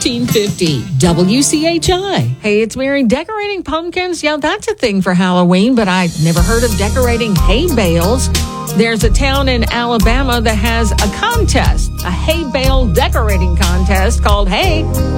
1350 WCHI. Hey, it's Mary. Decorating pumpkins, yeah, that's a thing for Halloween, but I'd never heard of decorating hay bales. There's a town in Alabama that has a contest, a hay bale decorating contest called Hey